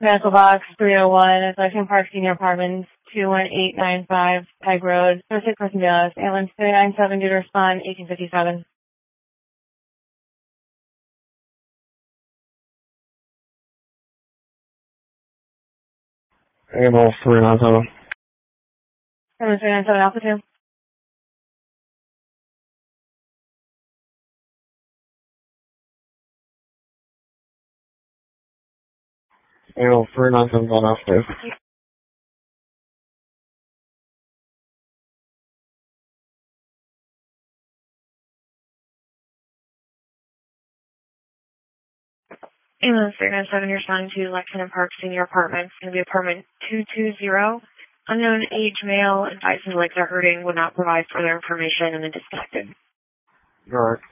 Medical Box 301, Atlassian Park Senior Apartments, 21895 Peg Road, Associate Person Dallas, ambulance 397 due to respond, 1857. Ambulance 397. Ambulance 397 Alpha 2. Ambulance 397 on Alpha 2. Ambulance 397, you're responding to Lexington Park Senior Apartments, going to be apartment 220. Unknown age male, advised his legs are hurting, would not provide further information, and then disconnected. Alright.